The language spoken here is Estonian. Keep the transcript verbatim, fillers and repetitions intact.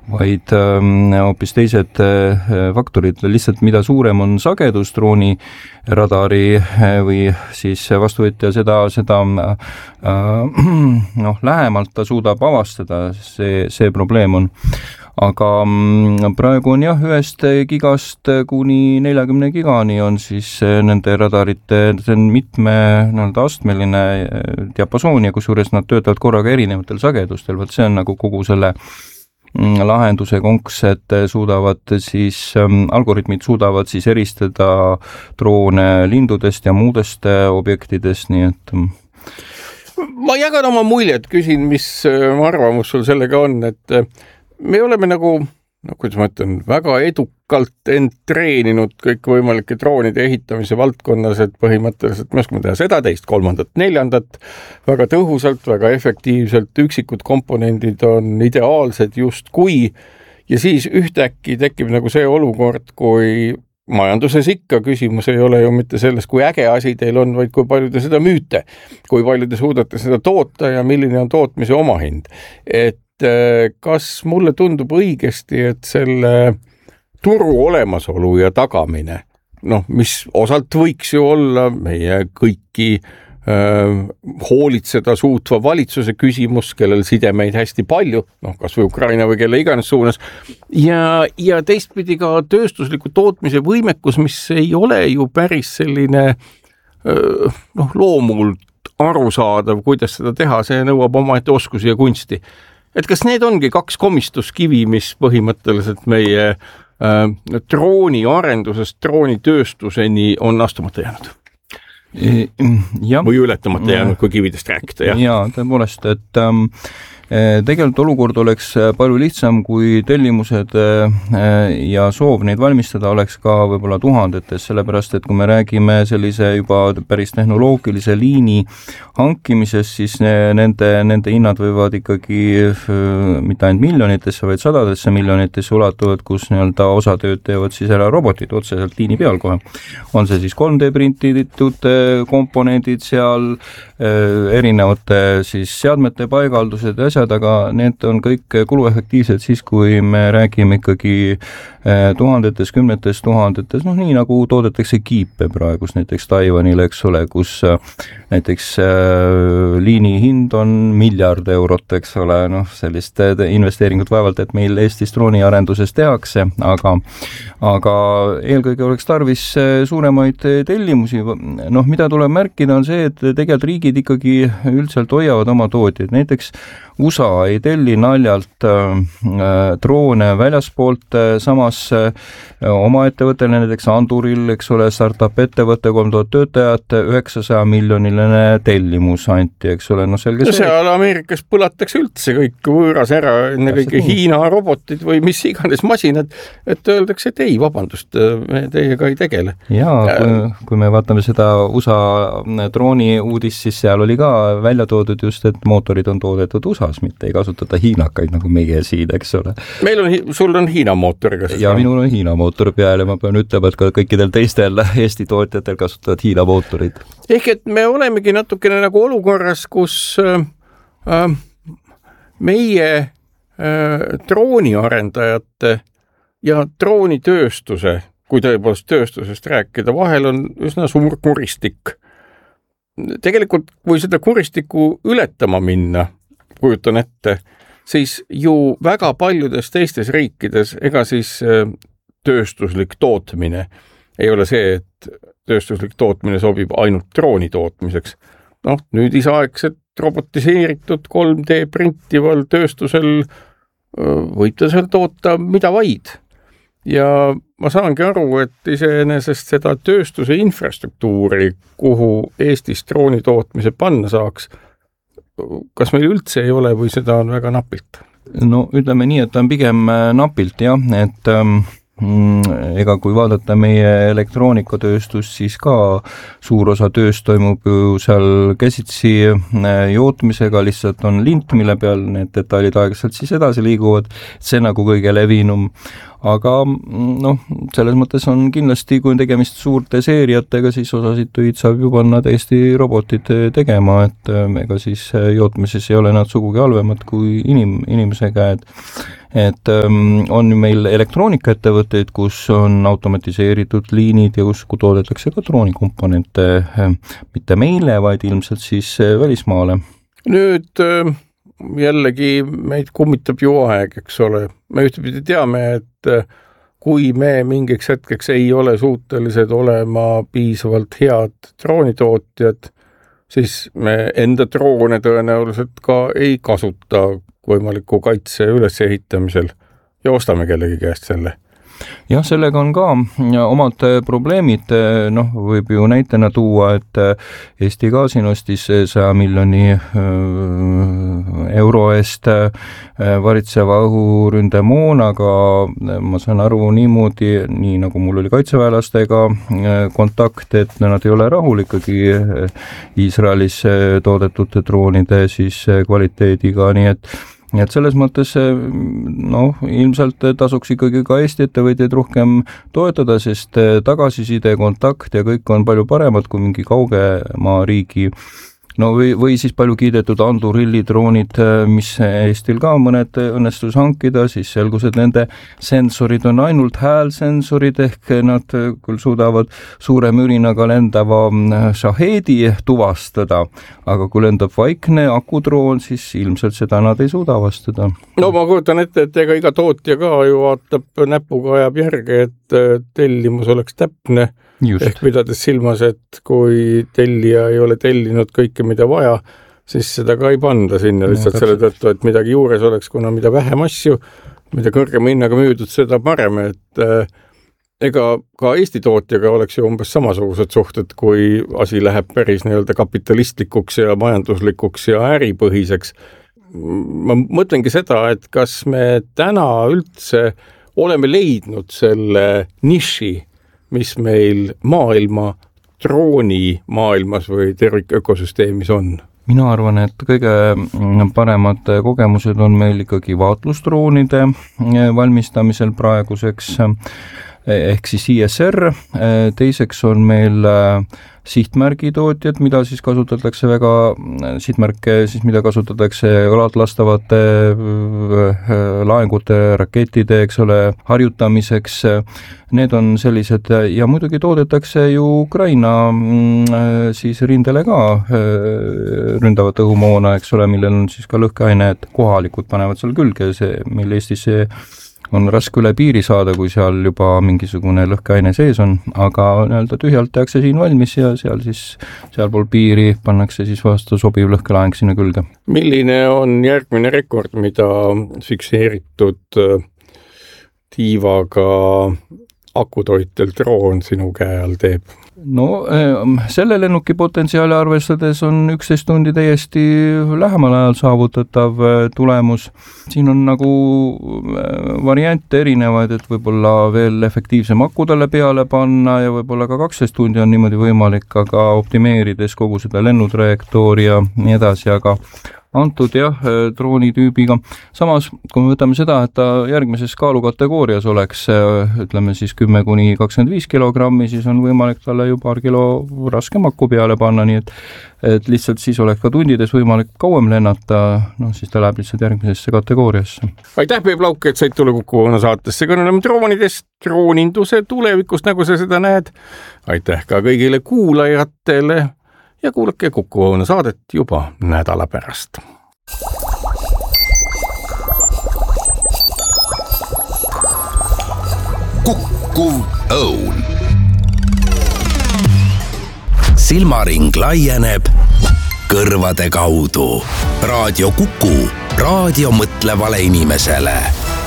vaid hoopis teised faktorid, lihtsalt mida suurem on sagedus drooni radari või siis vastuvõtja seda, seda noh, lähemalt ta suudab avastada, see, see probleem on. Aga praegu on jah, ühest gigast kuni neljakümne gigani on siis nende radarite, see on mitme nii-öelda astmeline diapasoon ja kusjuures nad töötavad korraga erinevatel sagedustel, võt see on nagu kogu selle lahenduse konks, et suudavad siis, algoritmid suudavad siis eristada droone lindudest ja muudest objektidest, nii et ma jagan oma muljet, küsin, mis arvamus sul sellega on, et me oleme nagu, no kuidas ma ütlen, väga edukalt end treeninud kõik võimalike droonide ehitamise valdkonnas, et põhimõtteliselt me oskame teha seda, teist, kolmandat, neljandat, väga tõhusalt, väga efektiivselt, üksikud komponendid on ideaalsed just kui, ja siis ühtäkki tekib nagu see olukord, kui majanduses ikka küsimus ei ole ju mitte selles, kui äge asi teil on, vaid kui palju te seda müüte, kui palju te suudate seda toota ja milline on tootmise omahind. Et kas mulle tundub õigesti, et selle turu olemasolu ja tagamine, noh, mis osalt võiks ju olla meie kõiki äh, hoolitseda suutva valitsuse küsimus, kellel sidemeid hästi palju, noh, kas või Ukraina või kelle iganes suunas, ja, ja teistpidi ka tööstusliku tootmise võimekus, mis ei ole ju päris selline äh, noh, loomult arusaadav, kuidas seda teha, see nõuab omaette oskusi ja kunsti. Et kas need ongi kaks komistuskivi, mis põhimõtteliselt meie äh, drooni arendusest drooni tööstuseni on astumata jäänud? E, ja. Või ületamata jäänud, kui kividest rääkida. Ja, ja tõepoolest, et ähm, tegelikult olukord oleks palju lihtsam, kui tellimused ja soov neid valmistada oleks ka võib-olla tuhandetes, sellepärast, et kui me räägime sellise juba päris tehnoloogilise liini hankimisest, siis nende, nende hinnad võivad ikkagi mitte ainult miljonitesse, vaid sadadesse miljonitesse ulatuvad, kus nii-öelda osa tööd teevad siis ära robotid otseselt liini peal kohe. On see siis kolm D printitud komponendid seal, erinevate siis seadmete paigaldused ja asjad, aga need on kõik kuluefektiivsed siis, kui me räägime ikkagi tuhandetes, kümnetes tuhandetes, noh nii nagu toodetakse kiipe praegus näiteks Taiwanil, eks ole, kus näiteks liini hind on miljard eurot, eks ole, noh sellist investeeringut vaevalt, et meil Eestis drooniarenduses tehakse, aga, aga eelkõige oleks tarvis suuremaid tellimusi, noh mida tuleb märkida on see, et tegelikult riigid ikkagi üldiselt hoiavad oma tootjaid, näiteks U S A ei telli naljalt äh, droone väljaspoolt, äh, samas äh, oma ettevõttele, näiteks Anduril, eks ole, startup ettevõtte kolm tuhat töötajat, üheksasaja miljoniline tellimus anti, eks ole, no selge no see. Seal Ameerikas põlatakse üldse kõik võõras ära, enne kõike Hiina robotid või mis iganes masinad, et öeldakse, et ei, vabandust, me teiega ei tegele. Jaa, kui, kui me vaatame seda U S A drooni uudist, siis seal oli ka välja toodud just, et mootorid on toodetud U S A-s, mitte ei kasutata hiinakaid nagu meie siin, eks ole. Meil on, sul on Hiina mootor. Ja minul on Hiina mootor peal ja ma pean ütlema, et ka kõikidel teistel Eesti tootjatel kasutavad Hiina mootorid. Ehk et me olemegi natukene nagu olukorras, kus äh, meie äh, drooniarendajate ja droonitööstuse, kui tõepoolest tööstusest rääkida, vahel on üsna suur kuristik. Tegelikult, kui seda kuristiku ületama minna, kujutan ette, siis ju väga paljudes teistes riikides, ega siis tööstuslik tootmine ei ole see, et tööstuslik tootmine sobib ainult drooni tootmiseks. Noh, nüüd isaaegselt robotiseeritud kolm D printival tööstusel võib ta seal toota mida vaid. Ja ma saangi aru, et iseenesest seda tööstuse infrastruktuuri, kuhu Eestis drooni tootmise panna saaks, kas meil üldse ei ole või seda on väga napilt? No ütleme nii, et ta on pigem napilt jah, et ähm, ega kui vaadata meie elektroonikatööstust, siis ka suur osa tööst toimub ju seal käsitsi jootmisega, lihtsalt on lint, mille peal need detailid aeglaselt siis edasi liiguvad, see nagu kõige levinum. aga noh, selles mõttes on kindlasti, kui on tegemist suurte seeriatega, siis osasid töid saab ju panna täiesti robotid tegema, et ega siis jootmises ei ole nad sugugi halvemad kui inim, inimese käed. Et on meil elektroonikaettevõtteid, kus on automatiseeritud liinid ja kus toodetakse ka droonikomponente mitte meile, vaid ilmselt siis välismaale. Nüüd jällegi meid kummitab ju aeg, eks ole. Me ühtepidi teame, et kui me mingiks hetkeks ei ole suutelised olema piisavalt head droonitootjad, siis me enda droone tõenäoliselt ka ei kasuta võimaliku kaitse ülesehitamisel ja ostame kellegi käest selle. Jah, sellega on ka omad probleemid, noh, võib ju näitena tuua, et Eesti Gaasin ostis saja miljoni euro eest varitseva õhuründemoon, aga ma saan aru niimoodi, nii nagu mul oli kaitseväelastega kontakt, et nad ei ole rahul ikkagi Iisraelis toodetud droonide siis kvaliteediga, nii et Nii et selles mõttes noh, ilmselt tasuks ikkagi ka Eesti ettevõtjaid rohkem toetada, sest tagasiside, kontakt ja kõik on palju paremad kui mingi kaugema riigi. No või, või siis palju kiidetud Andurilli droonid, mis Eestil ka mõned õnnestus hankida, siis selgus, et nende sensorid on ainult häälsensorid, ehk nad küll suudavad suure mürinaga lendava Shahedi tuvastada, aga kui lendab vaikne akudroon, siis ilmselt seda nad ei suuda avastada. No ma kujutan ette, et ega iga tootja ka ju vaatab näpuga ajab järge, et tellimus oleks täpne. Just. Ehk pidades silmas, et kui tellija ei ole tellinud kõike, mida vaja, siis seda ka ei panda sinna lihtsalt no, selle tõttu, et midagi juures oleks, kuna mida vähem asju, mida kõrgema hinnaga müüdud, seda parem, et äh, ega ka Eesti tootjaga oleks ju umbes samasugused suhted, kui asi läheb päris nii-öelda kapitalistlikuks ja majanduslikuks ja äripõhiseks. Ma mõtlengi seda, et kas me täna üldse oleme leidnud selle niši, mis meil maailma drooni maailmas või tervikökosüsteemis on? Mina arvan, et kõige paremad kogemused on meil ikkagi vaatlusdroonide valmistamisel praeguseks, ehk siis I S R, teiseks on meil sihtmärgitootjad, mida siis kasutatakse väga, sihtmärke siis mida kasutatakse lastavate laengute, rakettide, eks ole, harjutamiseks. Need on sellised ja muidugi toodetakse ju Ukraina siis rindele ka ründavat õhumoona, eks ole, millel on siis ka lõhkeaine, et kohalikud panevad seal külge, see, mille Eestis see on raske üle piiri saada, kui seal juba mingisugune lõhkeaine sees on, aga nii-öelda tühjalt tehakse siin valmis ja seal siis, sealpool piiri pannakse siis vastu sobiv lõhkelaeng sinna külge. Milline on järgmine rekord, mida fikseeritud tiivaga akutoitel droon sinu käe all teeb? No selle lennuki potentsiaali arvestades on üksteist tundi täiesti lähemal ajal saavutatav tulemus. Siin on nagu variante erinevaid, et võib-olla veel efektiivsem aku talle peale panna ja võib-olla ka kaksteist tundi on niimoodi võimalik, aga optimeerides kogu seda lennutrajektoori ja nii edasi, aga antud jah, droonitüübiga. Samas, kui me võtame seda, et ta järgmises kaalukategoorias oleks, ütleme siis kümme kuni kakskümmend viis kilogrammi, siis on võimalik talle ju paar kilo raskem aku peale panna, nii et, et lihtsalt siis oleks ka tundides võimalik kauem lennata, noh siis ta läheb lihtsalt järgmisesse kategooriasse. Aitäh, Peep Lauk, et said tule Kuku Õuna saatesse kõnelema droonidest, drooninduse tulevikust, nagu sa seda näed. Aitäh ka kõigile kuulajatele ja kuulake Kuku Õuna saadet juba nädala pärast. Kuku Õun. Silmaring laieneb kõrvade kaudu. Raadio Kuku, raadio mõtlevale inimesele.